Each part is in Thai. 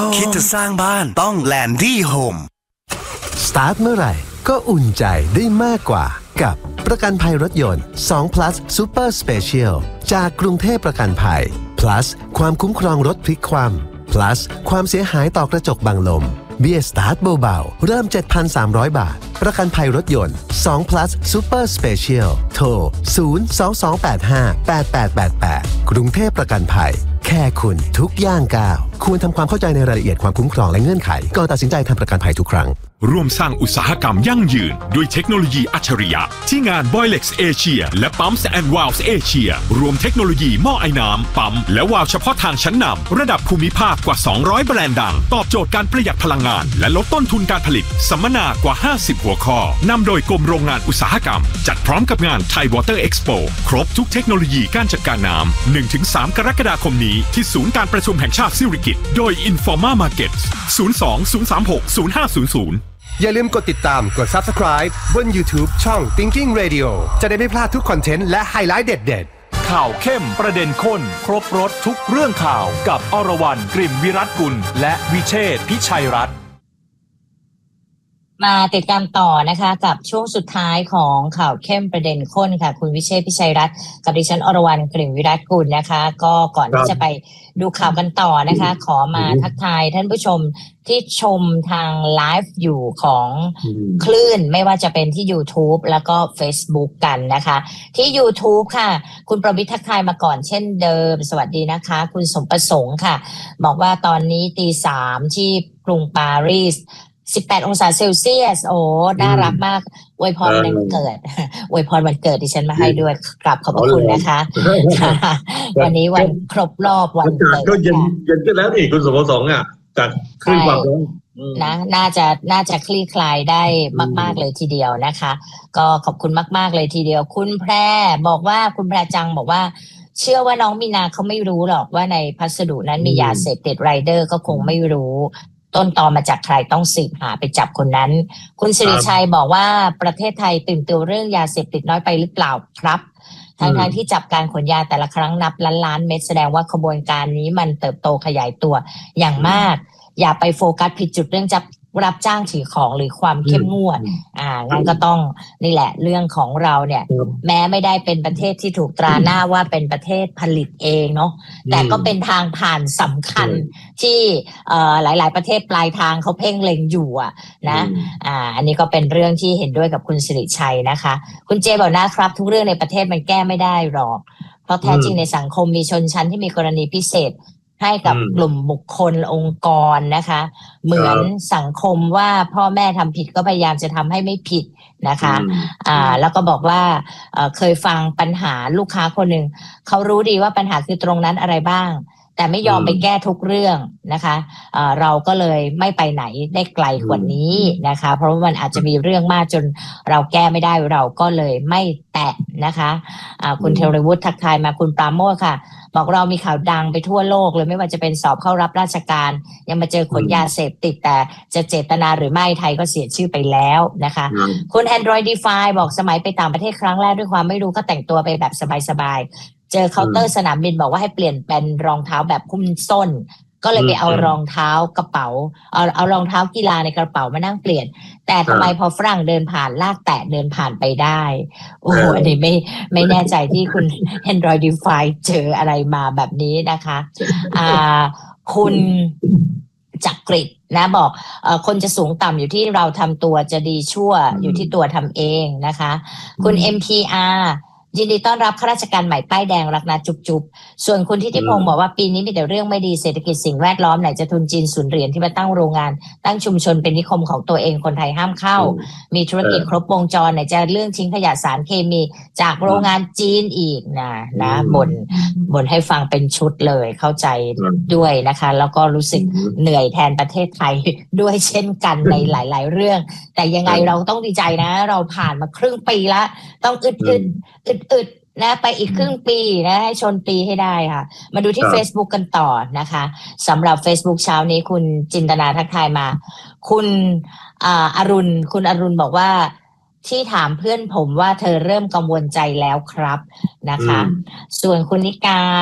คิดจะสร้างบ้านต้อง Landy Home สตาร์ทเมื่อไหร่ก็อุ่นใจได้มากกว่ากับประกันภัยรถยนต์2 plus Super Special จากกรุงเทพประกันภัย plus ความคุ้มครองรถพลิกคว่ำ plus ความเสียหายต่อกระจกบังลมเบี้ยสตาร์ทเบาๆเริ่ม 7,300 บาทประกันภัยรถยนต์2 plus Super Special โทร 022858888 กรุงเทพประกันภัยแค่คุณทุกย่างก้าวควรทำความเข้าใจในรายละเอียดความคุ้มครองและเงื่อนไขก่อนตัดสินใจทำประกันภัยทุกครั้งร่วมสร้างอุตสาหกรรมยั่งยืนด้วยเทคโนโลยีอัจฉริยะที่งาน Boilex Asia และ Pumps and Valves Asia รวมเทคโนโลยีหม้อไอน้ำปั๊มและวาล์วเฉพาะทางชั้นนำระดับภูมิภาคกว่า200แบรนด์ดังตอบโจทย์การประหยัดพลังงานและลดต้นทุนการผลิตสัมมนากว่า50หัวข้อนำโดยกรมโรงงานอุตสาหกรรมจัดพร้อมกับงาน Thai Water Expo ครบทุกเทคโนโลยีการจัดการน้ำ 1-3 กรกฎาคมนี้ที่ศูนย์การประชุมแห่งชาติสิริกิติ์โดย Informa Markets 02-036-0500 อย่าลืมกดติดตามกด Subscribe บน YouTube ช่อง Thinking Radio จะได้ไม่พลาดทุกคอนเทนต์และไฮไลท์เด็ดๆข่าวเข้มประเด็นข้นครบรสทุกเรื่องข่าวกับอรวรรณ กลิ่นวิรัตกุลและวิเชษฐ์พิชัยรัตน์มาติดตามต่อนะคะกับช่วงสุดท้ายของข่าวเข้มประเด็นข้นค่ะคุณวิเชษฐ์พิชัยรัตน์กับดิฉันอรวรรณ กลิ่นวิรัตกุลนะคะก็ก่อนที่จะไปดูข่าวกันต่อนะคะขอมาทักทายท่านผู้ชมที่ชมทางไลฟ์อยู่ของคลื่นไม่ว่าจะเป็นที่ YouTube แล้วก็ Facebook กันนะคะที่ YouTube ค่ะคุณประวิตรทักทายมาก่อนเช่นเดิมสวัสดีนะคะคุณสมประสงค์ค่ะบอกว่าตอนนี้ตี 3ที่กรุงปารีส18 องศาเซลเซียสโอ้น่ารักมากอวยพรวันเกิดอวยพรวันเกิดดิฉันมาให้ด้วยกราบขอบพระคุณนะคะวันนี้วันครบรอบวันเกิดก็เย็นขึ้นแล้วนี่คุณสมประสงค์อ่ะจากคลื่นความร้อนนะน่าจะคลี่คลายได้มากๆเลยทีเดียวนะคะก็ขอบคุณมากๆเลยทีเดียวคุณแพรบอกว่าคุณแพรจังบอกว่าเชื่อว่าน้องมีนาเขาไม่รู้หรอกว่าในพัสดุนั้นมียาเสพติดไรเดอร์ก็คงไม่รู้ต้นตอมาจากใครต้องสืบหาไปจับคนนั้นคุณสิริชัยบอกว่าประเทศไทยตื่นตัวเรื่องยาเสพติดน้อยไปหรือเปล่าครับทั้งที่จับการขนยาแต่ละครั้งนับล้านเม็ดแสดงว่าขบวนการนี้มันเติบโตขยายตัวอย่างมากอย่าไปโฟกัสผิดจุดเรื่องรับจ้างถือของหรือความเข้มงวดงั้นก็ต้องนี่แหละเรื่องของเราเนี่ยแม้ไม่ได้เป็นประเทศที่ถูกตราหน้าว่าเป็นประเทศผลิตเองเนาะแต่ก็เป็นทางผ่านสำคัญที่หลายๆประเทศปลายทางเขาเพ่งเล็งอยู่นะอันนี้ก็เป็นเรื่องที่เห็นด้วยกับคุณสิริชัยนะคะคุณเจบอกนะครับทุกเรื่องในประเทศมันแก้ไม่ได้หรอกเพราะแท้จริงในสังคมมีชนชั้นที่มีกรณีพิเศษให้กับกลุ่มบุคคลองค์กรนะคะเหมือนสังคมว่าพ่อแม่ทำผิดก็พยายามจะทำให้ไม่ผิดนะคะแล้วก็บอกว่าเคยฟังปัญหาลูกค้าคนหนึ่งเขารู้ดีว่าปัญหาคือตรงนั้นอะไรบ้างแต่ไม่ยอมไปแก้ทุกเรื่องนะคะเราก็เลยไม่ไปไหนได้ไกลกว่านี้นะคะเพราะว่ามันอาจจะมีเรื่องมากจนเราแก้ไม่ได้เราก็เลยไม่แตะนะคะคุณเทรวุฒิทักทายมาคุณปราโมทค่ะบอกเรามีข่าวดังไปทั่วโลกเลยไม่ว่าจะเป็นสอบเข้ารับราชการยังมาเจอขนยาเสพติดแต่จะเจตนาหรือไม่ไทยก็เสียชื่อไปแล้วนะคะคุณ Android Defy บอกสมัยไปต่างประเทศครั้งแรกด้วยความไม่รู้ก็แต่งตัวไปแบบสบายๆเจอเคาน์เตอร์สนามบินบอกว่าให้เปลี่ยนเป็นรองเท้าแบบหุ้มส้นก็เลยไปเอารองเท้ากระเป๋าเอารองเท้ากีฬาในกระเป๋ามานั่งเปลี่ยนแต่ทำไมพอฝรั่งเดินผ่านลากแตะเดินผ่านไปได้โอ้โหอันนี้ไม่แน่ใจที่คุณ Android Defy เจออะไรมาแบบนี้นะคะคุณจักริดนะบอกคนจะสูงต่ำอยู่ที่เราทำตัวจะดีชั่วอยู่ที่ตัวทำเองนะคะคุณ MPRยินดีต้อนรับข้าราชการใหม่ป้ายแดงรักนาจุบๆส่วนคุณทิติพงศ์บอกว่าปีนี้มีแต่เรื่องไม่ดีเศรษฐกิจสิ่งแวดล้อมไหนจะทุนจีนศูนย์เหรียญที่มาตั้งโรงงานตั้งชุมชนเป็นนิคมของตัวเองคนไทยห้ามเข้ามีธุรกิจครบวงจรไหนจะเรื่องทิ้งขยะสารเคมีจากโรงงานจีนอีกนะบ่นให้ฟังเป็นชุดเลยเข้าใจด้วยนะคะแล้วก็รู้สึกเหนื่อยแทนประเทศไทยด้วยเช่นกันในหลายๆเรื่องแต่ยังไงเราต้องดีใจนะเราผ่านมาครึ่งปีแล้วต้องอึดนะไปอีกครึ่งปีนะให้ชนปีให้ได้ค่ะมาดูที่ Facebook กันต่อนะคะสำหรับ Facebook เช้านี้คุณจินตนาทักทายมาคุณอรุณบอกว่าที่ถามเพื่อนผมว่าเธอเริ่มกังวลใจแล้วครับนะคะส่วนคุณนิการ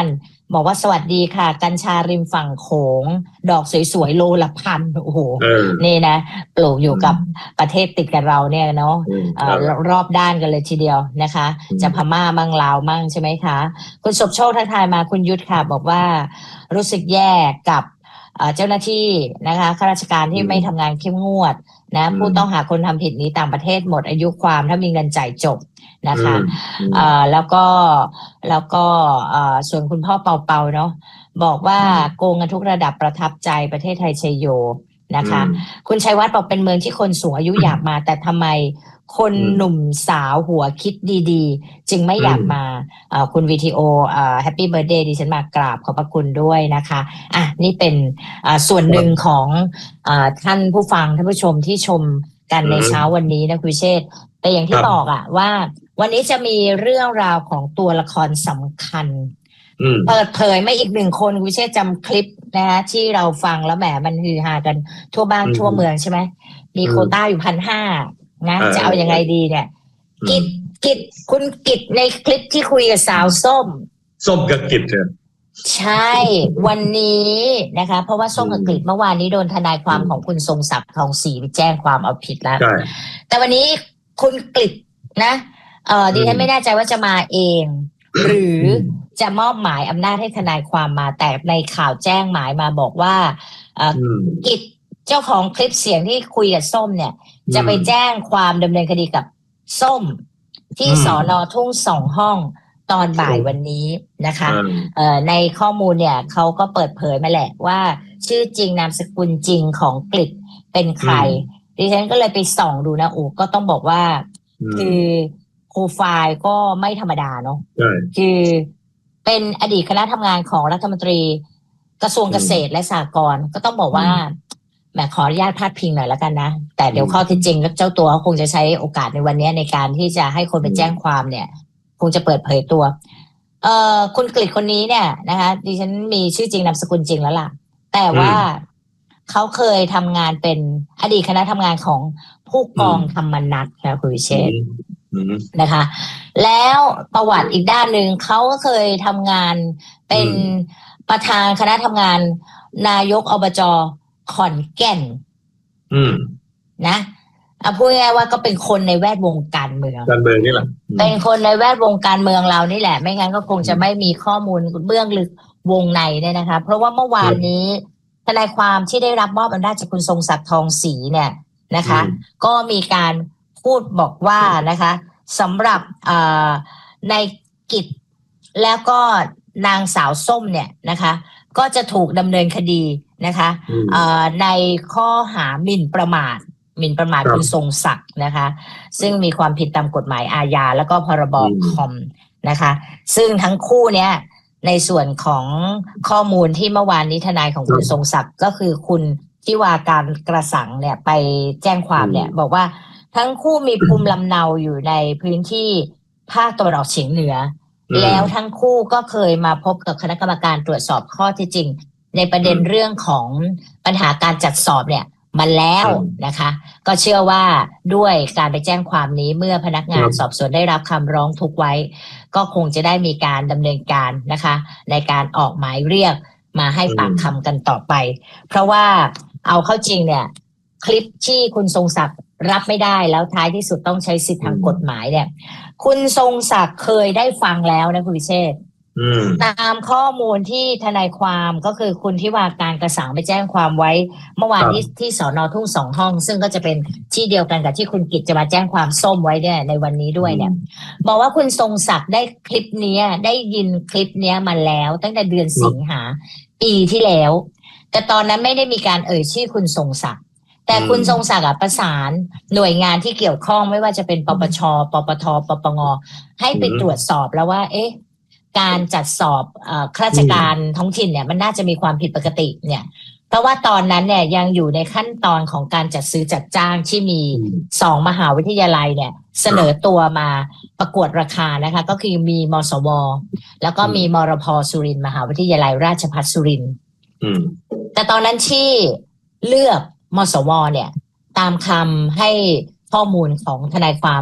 บอกว่าสวัสดีค่ะกัญชาริมฝั่งโขงดอกสวยๆโลละพันโอ้โหนี่นะปลูกอยู่กับประเทศติดกับเราเนี่ยเนาะรอบด้านกันเลยทีเดียวนะคะจะพม่ามั่งลาวมั่งใช่ไหมคะคุณสมโชคทักทายมาคุณยุทธค่ะบอกว่ารู้สึกแย่กับเจ้าหน้าที่นะคะข้าราชการที่ไม่ทำงานเข้มงวดนะผู้ต้องหาคนทำผิดหนีต่างประเทศหมดอายุความถ้ามีเงินจ่ายจบนะคะแล้วก็ส่วนคุณพ่อเปาเนาะบอกว่าโกงกันทุกระดับประทับใจประเทศไทยชัยโยนะคะคุณชัยวัฒน์บอกเป็นเมืองที่คนสูงอายุอยากมาแต่ทำไมคนหนุ่มสาวหัวคิดดีๆจึงไม่อยากมาคุณวีทีโอแฮปปี้เบิร์ธเดย์ดิฉันมากราบขอบพระคุณด้วยนะคะนี่เป็นส่วนหนึ่งของท่านผู้ฟังท่านผู้ชมที่ชมกันในเช้าวันนี้นะคุณเชษฐ์แต่อย่างที่บอกว่าวันนี้จะมีเรื่องราวของตัวละครสำคัญเปิดเผยไม่อีกหนึ่งคนคุณเชษฐ์จำคลิปนะคะที่เราฟังแล้วแหมมันฮือฮากันทั่วบ้านทั่วเมืองใช่ไหมมีโควต้าอยู่ 1,500 นะจะเอายังไงดีเนี่ยกิจคุณกิจในคลิปที่คุยกับสาวส้มกับกิจเนี่ยใช่วันนี้นะคะเพราะว่าส้มกับกิจเมื่อวานนี้โดนทนายความของคุณทรงศักดิ์ทองศรีไปแจ้งความเอาผิดแล้วแต่วันนี้คุณกิจนะดิฉันไม่แน่ใจว่าจะมาเองหรือจะมอบหมายอำนาจให้ทนายความมาแต่ในข่าวแจ้งหมายมาบอกว่ากิจเจ้าของคลิปเสียงที่คุยกับส้มเนี่ยจะไปแจ้งความดำเนินคดีกับส้มที่สน.ทุ่ง2 ห้องตอนบ่ายวันนี้นะคะในข้อมูลเนี่ยเขาก็เปิดเผยมาแหละว่าชื่อจริงนามสกุลจริงของกฤษเป็นใครดิฉันก็เลยไปส่องดูนะก็ต้องบอกว่าคือโปรไฟล์ก็ไม่ธรรมดาเนาะคือเป็นอดีตคณะทำงานของรัฐมนตรีกระทรวงเกษตรและสหกรณ์ก็ต้องบอกว่าแหมขออนุญาตพาดพิงหน่อยแล้วกันนะแต่เดี๋ยวข้อที่จริงแล้วเจ้าตัวเขาคงจะใช้โอกาสในวันนี้ในการที่จะให้คนไปแจ้งความเนี่ยคงจะเปิดเผยตัวคุณกฤษคนนี้เนี่ยนะคะดิฉันมีชื่อจริงนามสกุลจริงแล้วล่ะแต่ว่าเขาเคยทำงานเป็นอดีตคณะทำงานของผู้กองธรรมนัสค่ะคุณวิเชษฐ์นะคะแล้วประวัติอีกด้านหนึ่งเขาก็เคยทำงานเป็นประธานคณะทำงานนายกอบจ.ขอนแก่นนะพูดง่ายๆว่าก็เป็นคนในแวดวงการเมืองนี่แหละเป็นคนในแวดวงการเมืองเรานี่แหละไม่งั้นก็คงจะไม่มีข้อมูลเบื้องลึกวงในเนี่ยนะคะเพราะว่าเมื่อวานนี้ทนายความที่ได้รับมอบอำนาจจากคุณทรงศักดิ์ทองศรีเนี่ยนะคะก็มีการพูดบอกว่านะคะสำหรับในกิจแล้วก็นางสาวส้มเนี่ยนะคะก็จะถูกดำเนินคดีนะคะในข้อหาหมิ่นประมาทคุณทรงศักดิ์นะคะซึ่งมีความผิดตามกฎหมายอาญาแล้วก็พรบคอมนะคะซึ่งทั้งคู่เนี้ยในส่วนของข้อมูลที่เมื่อวานนี้ทนายของคุณทรงศักดิ์ก็คือคุณทิวาการกระสังเนี่ยไปแจ้งความเนี่ยบอกว่าทั้งคู่มีภูมิลำเนาอยู่ในพื้นที่ภาคตะวันออกเฉียงเหนือแล้วทั้งคู่ก็เคยมาพบกับคณะกรรมการตรวจสอบข้อเท็จจริงในประเด็นเรื่องของปัญหาการจัดสอบเนี่ยมาแล้วนะคะก็เชื่อว่าด้วยการไปแจ้งความนี้เมื่อพนักงานสอบสวนได้รับคำร้องทุกข์ไว้ก็คงจะได้มีการดำเนินการนะคะในการออกหมายเรียกมาให้ปากคำกันต่อไปเพราะว่าเอาเข้าจริงเนี่ยคลิปที่คุณทรงศักดิ์รับไม่ได้แล้วท้ายที่สุดต้องใช้สิทธิทางกฎหมายเนี่ยคุณทรงศักดิ์เคยได้ฟังแล้วนะคุณวิเชษฐ์ตามข้อมูลที่ทนายความก็คือคุณทิวาการกระสังไปแจ้งความไว้เมื่อวานที่สน.ทุ่ง2 ห้องซึ่งก็จะเป็นที่เดียวกันกับที่คุณกิจจะมาแจ้งความส้มไว้เนี่ยในวันนี้ด้วยเนี่ยบอกว่าคุณทรงศักดิ์ได้คลิปนี้ได้ยินคลิปนี้มาแล้วตั้งแต่เดือนสิงหาปีที่แล้วแต่ตอนนั้นไม่ได้มีการเอ่ยชื่อคุณทรงศักดิ์แต่คุณทรงศักดิ์ประสานหน่วยงานที่เกี่ยวข้องไม่ว่าจะเป็นปปช.ปปท.ปปง.ให้ไปตรวจสอบแล้วว่าการจัดสอบข้าราชการท้องถิ่นเนี่ยมันน่าจะมีความผิดปกติเนี่ยเพราะว่าตอนนั้นเนี่ยยังอยู่ในขั้นตอนของการจัดซื้อจัดจ้างที่มี2มหาวิทยาลัยเนี่ยเสนอตัวมาประกวดราคานะคะก็คือมีมสวแล้วก็มีมรพ.สุรินทร์มหาวิทยาลัยราชภัฏสุรินทร์แต่ตอนนั้นที่เลือกมสวเนี่ยตามคำให้ข้อมูลของทนายความ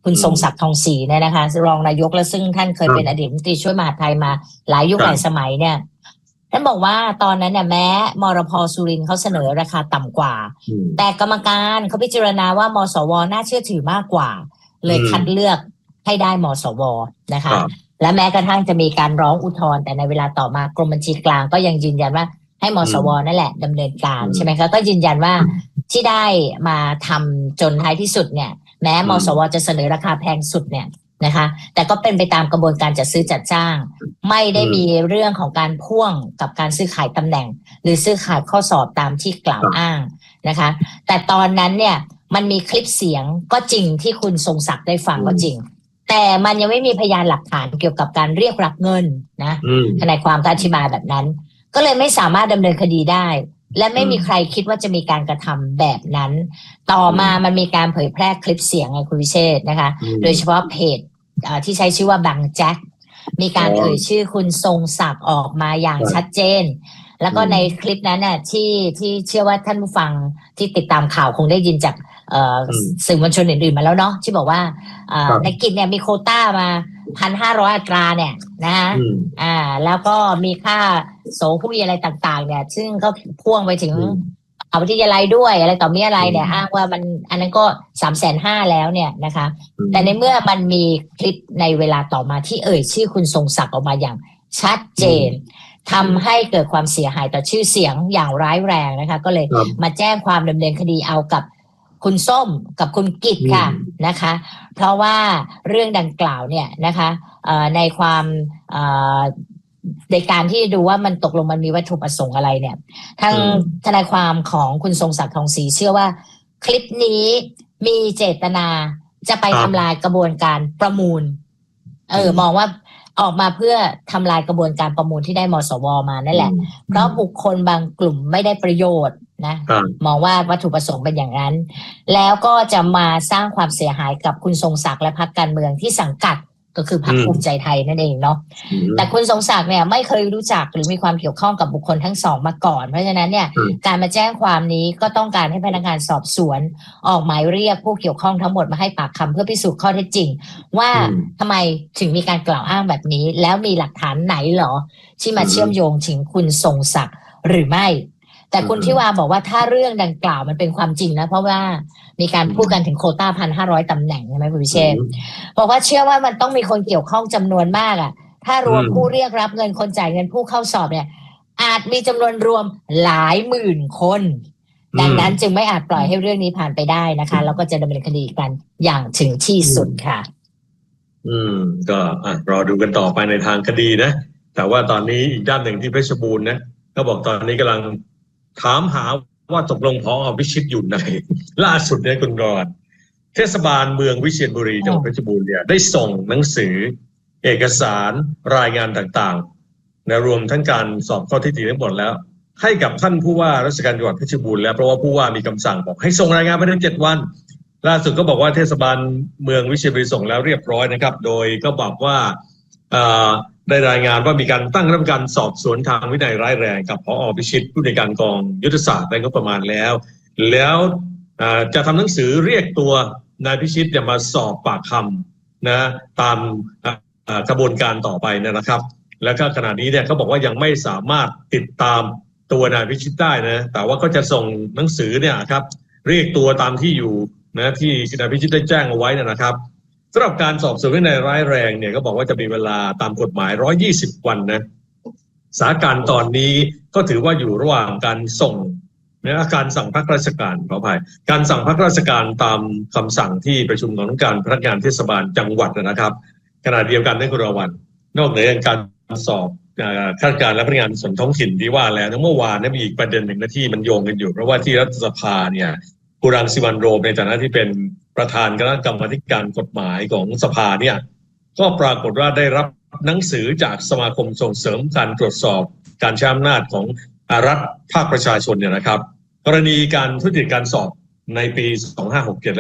คุณทรงศักดิ์ทองศรีเนี่ยนะคะรองนายกและซึ่งท่านเคยเป็นอดีตรัฐมนตรีช่วยมหาดไทยมาหลายยุคหลายสมัยเนี่ยท่านบอกว่าตอนนั้นเนี่ยแม้มรพ.สุรินทร์เขาเสนอราคาต่ำกว่าแต่กรรมการเขาพิจารณาว่ามสวน่าเชื่อถือมากกว่าเลยคัดเลือกให้ได้มสวนะคะและแม้กระทั่งจะมีการร้องอุทธรณ์แต่ในเวลาต่อมากรมบัญชีกลางก็ยังยืนยันว่าให้มสวนั่นแหละดำเนินการใช่ไหมคะก็ยืนยันว่าที่ได้มาทำจนท้ายที่สุดเนี่ยแม้มสวจะเสนอราคาแพงสุดเนี่ยนะคะแต่ก็เป็นไปตามกระบวนการจัดซื้อจัดจ้างไม่ได้มีเรื่องของการพ่วงกับการซื้อขายตำแหน่งหรือซื้อขายข้อสอบตามที่กล่าวอ้างนะคะแต่ตอนนั้นเนี่ยมันมีคลิปเสียงก็จริงที่คุณทรงศักดิ์ได้ฟังก็จริงแต่มันยังไม่มีพยานหลักฐานเกี่ยวกับการเรียกรับเงินนะทนายความอธิบายแบบนั้นก็เลยไม่สามารถดำเนินคดีได้และไม่มีใครคิดว่าจะมีการกระทำแบบนั้นต่อมามันมีการเผยแพร่คลิปเสียงไงคุณวิเชษนะคะโดยเฉพาะเพจที่ใช้ชื่อว่าบังแจ็คมีการเอ่ยชื่อคุณทรงศักดิ์ออกมาอย่างชัดเจนแล้วก็ในคลิปนั้นน่ะที่เชื่อว่าท่านผู้ฟังที่ติดตามข่าวคงได้ยินจากสื่อมวลชนอื่นๆมาแล้วเนาะที่บอกว่าในกิจเนี่ยมีโควต้ามา 1,500 อัตราเนี่ยนะฮะแล้วก็มีค่าโสผู้อะไรต่างๆเนี่ยซึ่งก็พ่วงไปถึงวิทยาลัยด้วยอะไรต่อมีอะไรเนี่ยอ้างว่ามันอันนั้นก็ 350,000 แล้วเนี่ยนะคะแต่ในเมื่อมันมีคลิปในเวลาต่อมาที่เอ่ยชื่อคุณทรงศักดิ์ออกมาอย่างชัดเจนทำให้เกิดความเสียหายต่อชื่อเสียงอย่างร้ายแรงนะคะก็เลยมาแจ้งความดำเนินคดีเอากับคุณส้มกับคุณกิตค่ะนะคะเพราะว่าเรื่องดังกล่าวเนี่ยนะคะในความในการที่ดูว่ามันตกลงมันมีวัตถุประสงค์อะไรเนี่ยทางทนายความของคุณทรงศักดิ์ทองศรีเชื่อว่าคลิปนี้มีเจตนาจะไปทำลายกระบวนการประมูลมองว่าออกมาเพื่อทำลายกระบวนการประมูลที่ได้มสวมานั่นแหละเพราะบุคคลบางกลุ่มไม่ได้ประโยชน์นะมองว่าวัตถุประสงค์เป็นอย่างนั้นแล้วก็จะมาสร้างความเสียหายกับคุณทรงศักดิ์และพรรคการเมืองที่สังกัดก็คือพรรคภูมิใจไทยนั่นเองเนาะแต่คุณทรงศักดิ์เนี่ยไม่เคยรู้จักหรือมีความเกี่ยวข้องกับบุคคลทั้งสองมาก่อนเพราะฉะนั้นเนี่ยการมาแจ้งความนี้ก็ต้องการให้พนักงานสอบสวนออกหมายเรียกผู้เกี่ยวข้องทั้งหมดมาให้ปากคำเพื่อพิสูจน์ข้อเท็จจริงว่าทำไมถึงมีการกล่าวอ้างแบบนี้แล้วมีหลักฐานไหนหรอที่มาเชื่อมโยงถึงคุณทรงศักดิ์หรือไม่แต่คุณทิวาบอกว่าถ้าเรื่องดังกล่าวมันเป็นความจริงนะเพราะว่ามีการพูดกันถึงโควต้า 1,500 ตำแหน่งใช่ไหมคุณวิเชษบอกว่าเชื่อว่ามันต้องมีคนเกี่ยวข้องจำนวนมากอ่ะถ้ารวมผู้เรียกรับเงินคนจ่ายเงินผู้เข้าสอบเนี่ยอาจมีจำนวนรวมหลายหมื่นคนดังนั้นจึงไม่อาจปล่อยให้เรื่องนี้ผ่านไปได้นะคะแล้วก็จะดำเนินคดีกันอย่างถึงที่สุดค่ะก็รอดูกันต่อไปในทางคดีนะแต่ว่าตอนนี้อีกด้านหนึ่งที่เพชรบูรณ์นะก็บอกตอนนี้กำลังถามหาว่าตกลงผอ.วิชิตอยู่ไหนล่าสุดเนี่ยคุณกรณ์เทศบาลเมืองวิเชียรบุรีจังหวัดเพชรบูรณ์เนี่ยได้ส่งหนังสือเอกสารรายงานต่างๆนะรวมทั้งการสอบข้อเท็จจริงทั้งหมดแล้วให้กับท่านผู้ว่าราชการจังหวัดเพชรบูรณ์แล้วเพราะว่าผู้ว่ามีคำสั่งบอกให้ส่งรายงานภายใน7 วันล่าสุดก็บอกว่าเทศบาลเมืองวิเชียรบุรีส่งแล้วเรียบร้อยนะครับโดยก็บอกว่าได้รายงานว่ามีการตั้งคณะกรรมการสอบสวนทางวินัยร้ายแรงกับผอ.พิชิตผู้ในวยการกองยุทธศาสตร์และงบประมาณแล้วจะทำหนังสือเรียกตัวนายพิชิตมาสอบปากคำนะตามกระบวนการต่อไปนะครับแล้วก็ขณะนี้เนี่ยเขาบอกว่ายังไม่สามารถติดตามตัวนายพิชิตได้นะแต่ว่าก็จะส่งหนังสือเนี่ยครับเรียกตัวตามที่อยู่นะที่นายพิชิตได้แจ้งเอาไว้นะครับสำหรับการสอบสวนวินัยร้ายแรงเนี่ยก็บอกว่าจะมีเวลาตามกฎหมาย120 วันนะสถานการณ์ตอนนี้ก็ถือว่าอยู่ระหว่างการส่งนะการสั่งพักราชการขออภัยการสั่งพักราชการตามคำสั่งที่ประชุมของการพนักงานเทศบาลจังหวัดนะครับขณะเดียวกันในคุณรวันนอกเหนือจากการสอบข้าราชการและพนักงานส่วนท้องถิ่นที่ว่าแล้วเมื่อวานมีอีกประเด็นหนึ่งนะที่มันโยงกันอยู่เพราะว่าที่รัฐสภาเนี่ยคุณรังสิมันต์โรมในฐานะที่เป็นประธานคณะกรรมาธิการกฎหมายของสภาเนี่ยก็ปรากฏว่าได้รับหนังสือจากสมาคมส่งเสริมการตรวจสอบการใช้อำนาจของรัฐภาคประชาชนเนี่ยนะครับกรณีการทุจริตการสอบในปี 2567 และ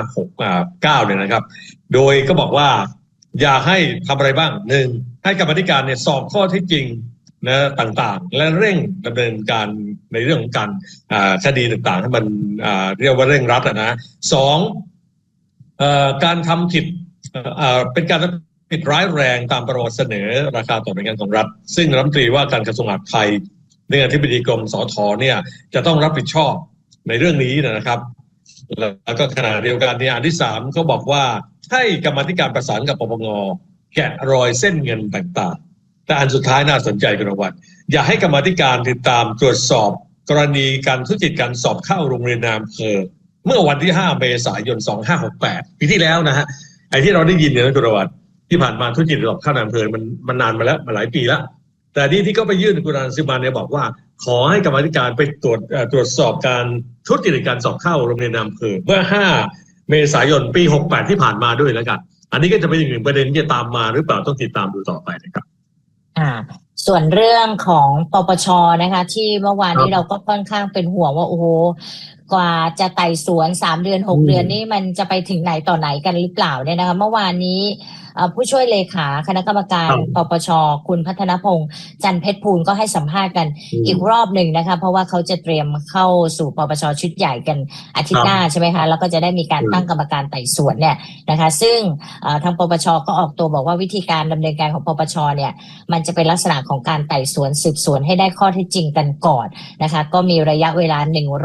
2569 เนี่ยนะครับโดยก็บอกว่าอยากให้ทำอะไรบ้าง1ให้กรรมาธิการเนี่ยสอบข้อเท็จจริงนะต่างๆและเร่งดำเนินการในเรื่องของการคดีต่างๆให้มันเรียกว่าเร่งรัดนะ2 การทำผิดเป็นการผิดร้ายแรงตามประมวลเสนอราคาต่อหน่วยงานของรัฐซึ่งรัฐมนตรีว่าการกระทรวงมหาดไทยในอธิบดีกรมสธเนี่ยจะต้องรับผิดชอบในเรื่องนี้นะครับแล้วก็ขณะเดียวกันในอันที่3เขาบอกว่าให้กรรมาธิการประสานกับปปงแกะรอยเส้นเงินต่างๆแต่อันสุดท้ายน่าสนใจคุณวัฒน์อย่าให้กรรมาธิการติดตามตรวจสอบกรณีการทุจริตการสอบเข้าโรงเรียนนายอำเภอเมื่อวันที่5 เมษายน 2568ปีที่แล้วนะฮะไอ้ที่เราได้ยินเนี่ยนะคุณวัฒน์ที่ผ่านมาทุจริตสอบเข้านายอำเภอมันนานมาแล้วมาหลายปีแล้วแต่ที่เขาไปยื่นคุณรังสิมันเนี่ยบอกว่าขอให้กรรมาธิการไปตรวจสอบการทุจริตการสอบเข้าโรงเรียนนายอำเภอเมื่อ5 เมษายนปี68ที่ผ่านมาด้วยแล้วกันอันนี้ก็จะเป็นอีกหนึ่งประเด็นที่จะตามมาหรือเปล่าต้องติดตามดูต่อไปนะครับส่วนเรื่องของปปชนะคะที่เมื่อวานนี้เราก็ค่อนข้างเป็นห่วงว่าโอ้โหกว่าจะไต่สวน3 เดือน 6 เดือนนี่มันจะไปถึงไหนต่อไหนกันหรือเปล่าเนี่ยนะคะเมื่อวานนี้ผู้ช่วยเลขาคณะกรรมการปปชคุณพัฒนพงษ์จันเพชรพูนก็ให้สัมภาษณ์กันอีกรอบหนึ่งนะคะเพราะว่าเขาจะเตรียมเข้าสู่ปปชชุดใหญ่กันอาทิตย์หน้าใช่ไหมคะแล้วก็จะได้มีการตั้งกรรมการไต่สวนเนี่ยนะคะซึ่งทางปปชก็ออกตัวบอกว่าวิธีการดำเนินการของปปชเนี่ยมันจะเป็นลักษณะของการไต่สวนสืบสวนให้ได้ข้อเท็จจริงกันก่อนนะคะก็มีระยะเวลา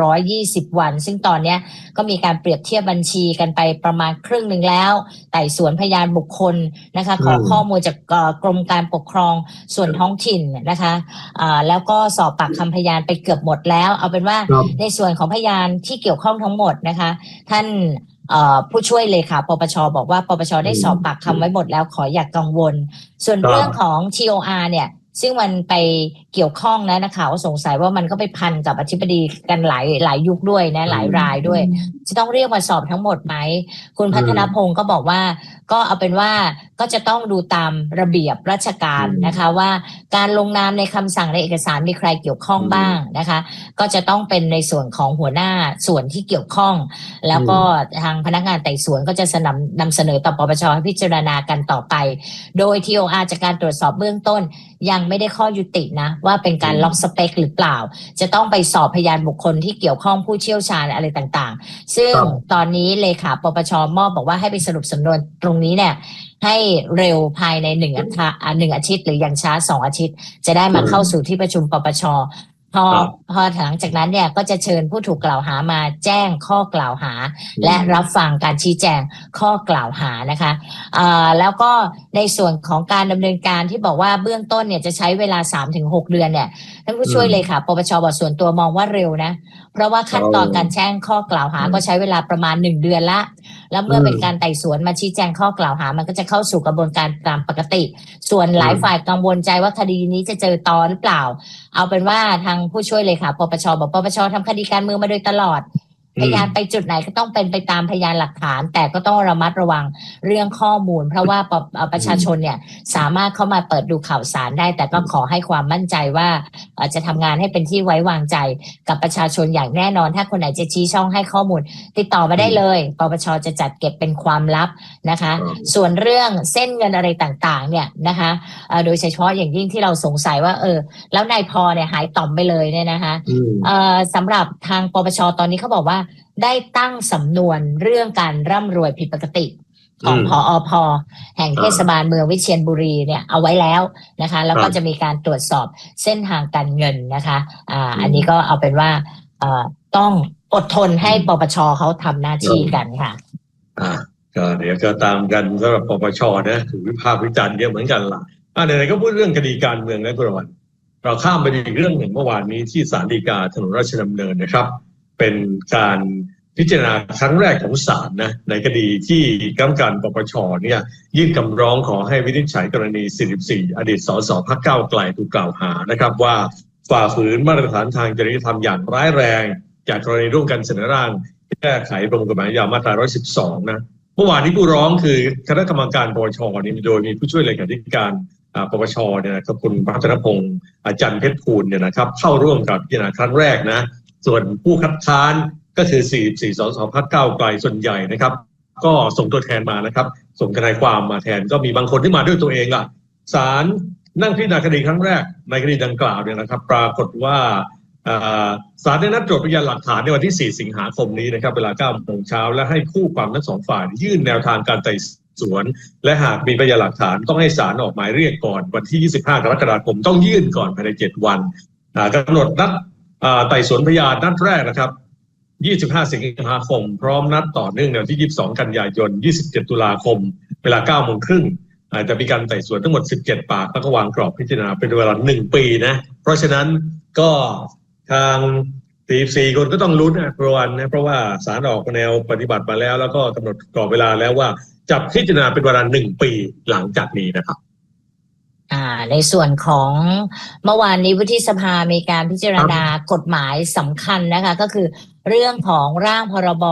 120 วันซึ่งตอนนี้ก็มีการเปรียบเทียบบัญชีกันไปประมาณครึ่งหนึ่งแล้วไต่สวนพยานบุคคลนะคะขอข้อมูลจากกรมการปกครองส่วนท้องถิ่นนะคะแล้วก็สอบปากคำพยานไปเกือบหมดแล้วเอาเป็นว่าในส่วนของพยานที่เกี่ยวข้องทั้งหมดนะคะท่านผู้ช่วยเลขาปปชบอกว่าปปชได้สอบปากคำไว้หมดแล้วขออย่ากังวลส่วนเรื่องของ TOR เนี่ยซึ่งมันไปเกี่ยวข้องนะนักข่าวก็สงสัยว่ามันก็ไปพันกับอธิบดีกันหลายยุคด้วยนะหลายรายด้วยจะต้องเรียกมาสอบทั้งหมดไหมคุณพัฒนพงศ์ก็บอกว่าก็เอาเป็นว่าก็จะต้องดูตามระเบียบราชการนะคะว่าการลงนามในคำสั่งในเอกสารมีใครเกี่ยวข้องบ้างนะคะก็จะต้องเป็นในส่วนของหัวหน้าส่วนที่เกี่ยวข้องแล้วก็ทางพนักงานไต่สวนก็จะนำเสนอต่อปปชให้พิจารณากันต่อไปโดย TOR จากการตรวจสอบเบื้องต้นยังไม่ได้ข้อยุตินะว่าเป็นการล็อกสเปคหรือเปล่าจะต้องไปสอบพยานบุคคลที่เกี่ยวข้องผู้เชี่ยวชาญอะไรต่างๆซึ่งตอนนี้เลขาปปชมอบบอกว่าให้ไปสรุปสำนวนตรงนี้เนี่ยให้เร็วภายใน1 อาทิตย์หรืออย่างช้า2 อาทิตย์จะได้มาเข้าสู่ที่ประชุมปปชพอหลังจากนั้นเนี่ยก็จะเชิญผู้ถูกกล่าวหามาแจ้งข้อกล่าวหาและรับฟังการชี้แจงข้อกล่าวหานะคะแล้วก็ในส่วนของการดำเนินการที่บอกว่าเบื้องต้นเนี่ยจะใช้เวลา 3-6 เดือนเนี่ยท่านผู้ช่วยเลยค่ะปปชบอกส่วนตัวมองว่าเร็วนะเพราะว่าขั้นตอนการแจ้งข้อกล่าวหาก็ใช้เวลาประมาณ1 เดือนละแล้วเมื่อเป็นการไต่สวนมาชี้แจงข้อกล่าวหามันก็จะเข้าสู่กระบวนการตามปกติส่วนหลายฝ่ายกังวลใจว่าคดีนี้จะเจอตอหรือเปล่าเอาเป็นว่าทางผู้ช่วยเลยค่ะปปชบอกปปชทำคดีการเมืองมาโดยตลอดพยานไปจุดไหนก็ต้องเป็นไปตามพยานหลักฐานแต่ก็ต้องระมัดระวังเรื่องข้อมูลเพราะว่าประชาชนเนี่ยสามารถเข้ามาเปิดดูข่าวสารได้แต่ก็ขอให้ความมั่นใจว่าจะทำงานให้เป็นที่ไว้วางใจกับประชาชนอย่างแน่นอนถ้าคนไหนจะชี้ช่องให้ข้อมูลติดต่อมาได้เลยปปชจะจัดเก็บเป็นความลับนะคะส่วนเรื่องเส้นเงินอะไรต่างๆเนี่ยนะคะโดยเฉพาะอย่างยิ่งที่เราสงสัยว่าแล้วนายพเนี่ยหายต่อมไปเลยเนี่ยนะคะสำหรับทางปปชตอนนี้เขาบอกว่าได้ตั้งสำนวนเรื่องการร่ำรวยผิดปกติของผอ.พ.แห่งเทศบาลเมืองวิเชียรบุรีเนี่ยเอาไว้แล้วนะคะแล้วก็จะมีการตรวจสอบเส้นทางการเงินนะคะอันนี้ก็เอาเป็นว่าต้องอดทนให้ปปชเขาทำหน้าที่กันค่ะก็เดี๋ยวก็ตามกันสำหรับปปชนะถูกวิพากษ์วิจารณ์เยอะเหมือนกันล่ะไหนๆก็พูดเรื่องคดีการเมืองแล้วคุณวันเราข้ามไปอีกเรื่องหนึ่งเมื่อวานนี้ที่ศาลฎีกาถนนราชดำเนินนะครับเป็นการพิจารณาครั้งแรกของศาลนะในคดีที่กรรมการปปชเนี่ยยื่นคำร้องขอให้วินิจฉัยกรณี44อดีตสสพรรคก้าวไกลถูกกล่าวหานะครับว่าฝ่าฝืนมาตรฐานทางจริยธรรมอย่างร้ายแรงจากกรณีร่วมกันเสนอร่างแก้ไขประมวลกฎหมายอาญามาตรา112นะเมื่อวานนี้ผู้ร้องคือคณะกรรมการปปชนี่โดยมีผู้ช่วยเลขาธิการปปชเนี่ยครับคุณพัฒนพงษ์จันทร์เพชรพูนเนี่ยนะครับเข้าร่วมกับพิจารณาครั้งแรกนะส่วนผู้คัดค้านก็คือ44 สสพรรคก้าวไกลส่วนใหญ่นะครับก็ส่งตัวแทนมานะครับส่งทนายความมาแทนก็มีบางคนที่มาด้วยตัวเองล่ะศาลนั่งพิจารณาคดีครั้งแรกในคดีดังกล่าวเนี่ยนะครับปรากฏว่าศาลได้นัดตรวจพยานหลักฐานในวันที่4 สิงหาคมนี้นะครับเวลา 9 โมงเช้าและให้คู่ความทั้ง2 ฝ่ายยื่นแนวทางการไต่สวนและหากมีพยานหลักฐานต้องให้ศาลออกหมายเรียกก่อนวันที่25 กรกฎาคมต้องยื่นก่อนภายใน7 วันกำหนดนัดไต่สวนพยานนัดแรกนะครับ25 สิงหาคมพร้อมนัดต่อเนื่องในวันที่22 กันยายน27 ตุลาคมเวลา 9 โมงครึ่งจะมีการไต่สวนทั้งหมด17 ปากแล้วก็วางกรอบพิจารณาเป็นเวลา1 ปีนะเพราะฉะนั้นก็ทาง44 คนก็ต้องลุ้นเพราะว่าศาลออกแนวปฏิบัติมาแล้วก็กำหนดกรอบเวลาแล้วว่าจะพิจารณาเป็นเวลา1 ปีหลังจากนี้นะครับในส่วนของเมื่อวานนี้วุฒิสภามีการพิจารณากฎหมายสำคัญนะคะก็คือเรื่องของร่างพรบ